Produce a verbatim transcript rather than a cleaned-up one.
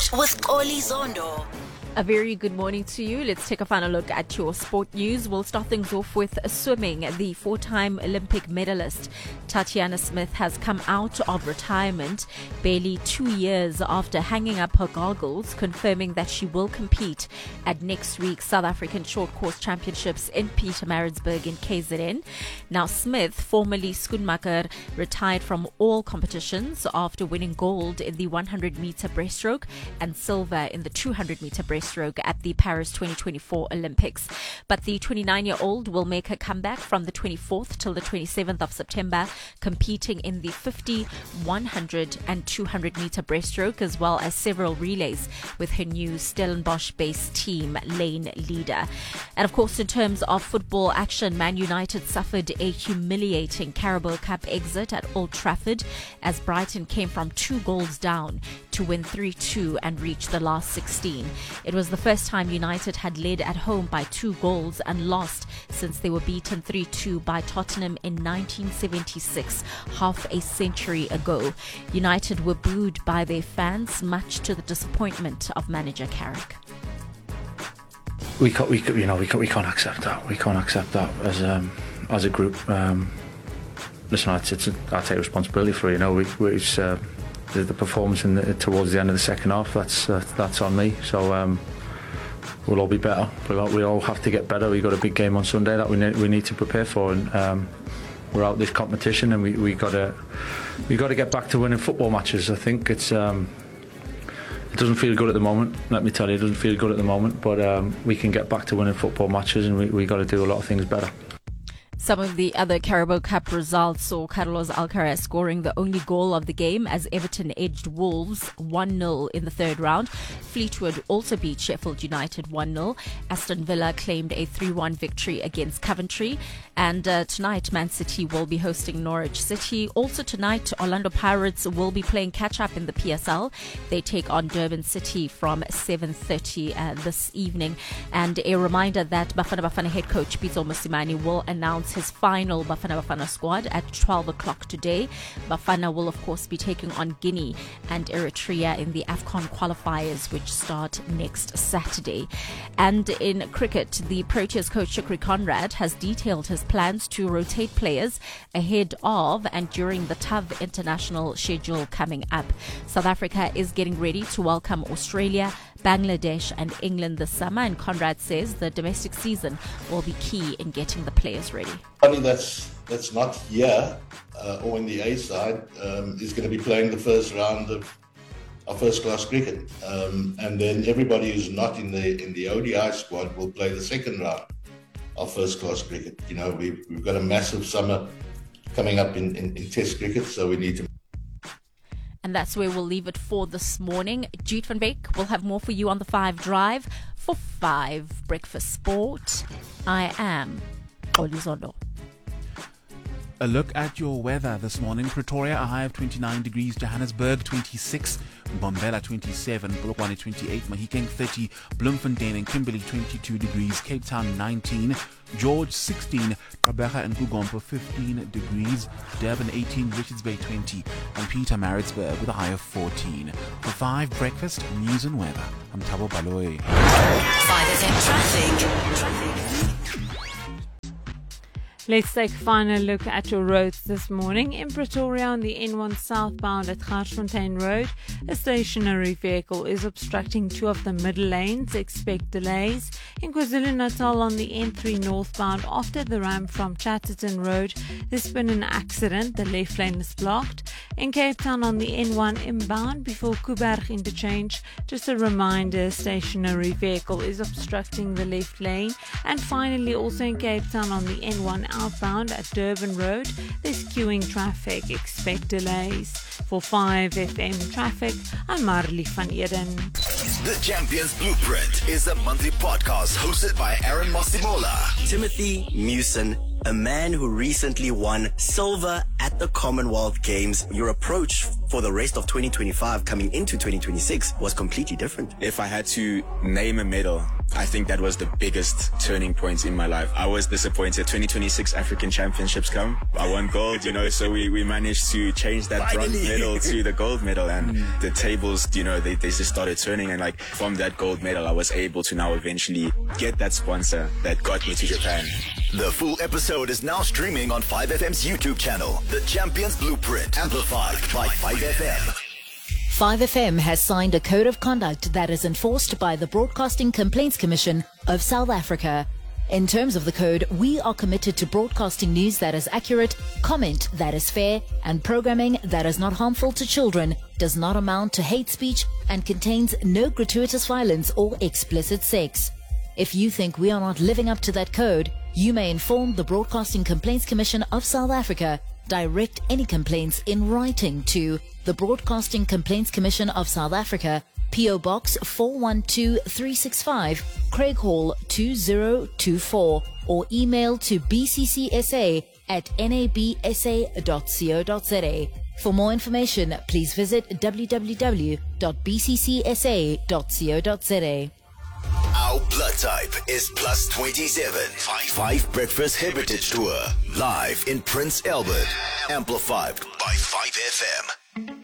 Sport with Oli Zondo. A very good morning to you. Let's take a final look at your sport news. We'll start things off with swimming. The four-time Olympic medalist Tatiana Smith has come out of retirement barely two years after hanging up her goggles, confirming that she will compete at next week's South African Short Course Championships in Pietermaritzburg in K Z N. Now, Smith, formerly Schoenmaker, retired from all competitions after winning gold in the one hundred meter breaststroke and silver in the two hundred meter breaststroke at the Paris twenty twenty-four Olympics. But the twenty-nine-year-old will make her comeback from the twenty-fourth till the twenty-seventh of September, competing in the fifty, one hundred and two hundred meter breaststroke, as well as several relays with her new Stellenbosch-based team lane leader. And of course, in terms of football action, Man United suffered a humiliating Carabao Cup exit at Old Trafford as Brighton came from two goals down to win three two and reach the last sixteen. It was the first time United had led at home by two goals and lost since they were beaten three two by Tottenham in nineteen seventy-six, half a century ago. United were booed by their fans, much to the disappointment of manager Carrick. We can't, we you know, we can't, we can't accept that. We can't accept that as um, as a group. Um, listen, I take, I take responsibility for it. You know, we, we it's, uh, the, the performance in the, towards the end of the second half. That's uh, that's on me. So um, we'll all be better. We all, we all have to get better. We got a big game on Sunday that we need, we need to prepare for, and um, we're out this competition, and we we got to we got to get back to winning football matches. I think it's. Um, It doesn't feel good at the moment, let me tell you, it doesn't feel good at the moment, but um, we can get back to winning football matches, and we we got to do a lot of things better. Some of the other Carabao Cup results saw Carlos Alcaraz scoring the only goal of the game as Everton edged Wolves one nil in the third round. Fleetwood also beat Sheffield United one nil. Aston Villa claimed a three one victory against Coventry. And uh, tonight, Man City will be hosting Norwich City. Also tonight, Orlando Pirates will be playing catch-up in the P S L. They take on Durban City from seven thirty uh, this evening. And a reminder that Bafana Bafana head coach Pitso Mosimane will announce his final Bafana Bafana squad at twelve o'clock today. Bafana will, of course, be taking on Guinea and Eritrea in the AFCON qualifiers, which start next Saturday. And in cricket, the Proteas coach Shukri Conrad has detailed his plans to rotate players ahead of and during the tough international schedule coming up. South Africa is getting ready to welcome Australia, Bangladesh and England this summer, and Conrad says the domestic season will be key in getting the players ready. Funny that's that's not here uh, or in the A side um, is going to be playing the first round of, of first class cricket, um, and then everybody who's not in the in the O D I squad will play the second round of first class cricket. You know, we've we've got a massive summer coming up in, in, in Test cricket, so we need to. And that's where we'll leave it for this morning. Jude van Beek will have more for you on the five Drive. For five Breakfast Sport, I am Oli Zondo. A look at your weather this morning. Pretoria, a high of twenty-nine degrees. Johannesburg, twenty-six. Mbombela, twenty-seven. Polokwane, twenty-eight. Mahikeng, thirty. Bloemfontein and Kimberley, twenty-two degrees. Cape Town, nineteen. George, sixteen. Gqeberha and Gugompo, fifteen degrees. Durban, eighteen. Richards Bay, twenty. And Pietermaritzburg with a high of fourteen. For five Breakfast, News and Weather, I'm Thabo Baloyi. five F M Traffic. Traffic. Let's take a final look at your roads this morning. In Pretoria on the N one southbound at Garsfontein Road, a stationary vehicle is obstructing two of the middle lanes. Expect delays. In KwaZulu-Natal on the N three northbound after the ramp from Chatterton Road, there's been an accident. The left lane is blocked. In Cape Town on the N one inbound before Kuberg interchange, just a reminder, a stationary vehicle is obstructing the left lane. And finally, also in Cape Town on the N one outbound at Durban Road, there's queuing traffic. Expect delays. For five F M Traffic, I'm Marley van Eden. The Champions Blueprint is a monthly podcast hosted by Aaron Mosimola, Timothy Mewson, a man who recently won silver at the Commonwealth Games. Your approach for the rest of twenty twenty-five coming into twenty twenty-six was completely different. If I had to name a medal, I think that was the biggest turning point in my life. I was disappointed. twenty twenty-six African Championships come. I won gold, you know, so we, we managed to change that Finally. bronze medal to the gold medal, and mm. the tables, you know, they, they just started turning, and like from that gold medal, I was able to now eventually get that sponsor that got me to Japan. The full episode is now streaming on five F M's YouTube channel, The Champions Blueprint, amplified by five F M. five F M has signed a code of conduct that is enforced by the Broadcasting Complaints Commission of South Africa. In terms of the code, we are committed to broadcasting news that is accurate, comment that is fair, and programming that is not harmful to children, does not amount to hate speech, and contains no gratuitous violence or explicit sex. If you think we are not living up to that code, you may inform the Broadcasting Complaints Commission of South Africa. Direct any complaints in writing to the Broadcasting Complaints Commission of South Africa, P O Box four one two three six five, Craig Hall two zero two four, or email to b c c s a at n a b s a dot co dot z a. For more information, please visit w w w dot b c c s a dot co dot z a. Our blood type is plus twenty-seven. Five Breakfast Heritage Tour. Live in Prince Albert. Amplified by five F M.